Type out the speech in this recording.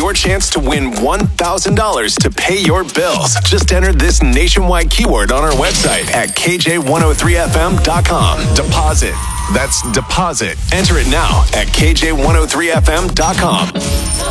your chance to win $1,000 to pay your bills. Just enter this nationwide keyword on our website at KJ103FM.com. Deposit. That's deposit. Enter it now at KJ103FM.com.